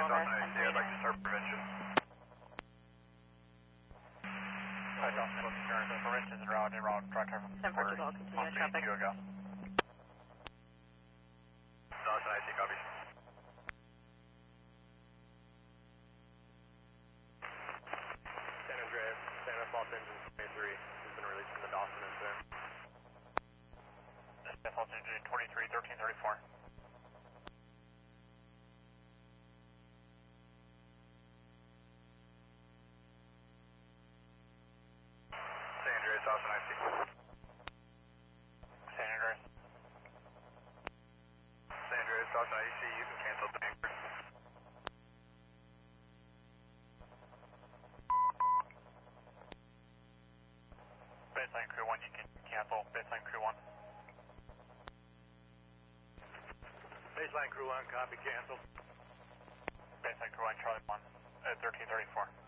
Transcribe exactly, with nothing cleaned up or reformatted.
over. And three I'd like to start prevention. Hi, Dawson, insurance. Prevention is route, route, track traffic. ten four two, continue traffic. Go, go. Dawson, I C, copy. San Andreas, San Andreas engine twenty-three has been released from the Dawson incident. San Andreas engine twenty-three, thirteen thirty-four. San Andreas, Dawson, I C. San Andreas. San Andreas, Dawson, I C, you can cancel the anchor. Baseline crew one, you can cancel. Baseline crew one. Baseline crew one, copy, canceled. Baseline crew one, Charlie one, at thirteen thirty-four.